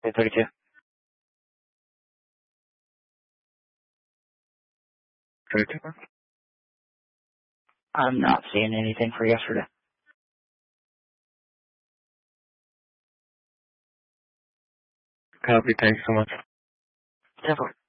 32. I'm not seeing anything for yesterday. Copy. Thanks so much. Definitely.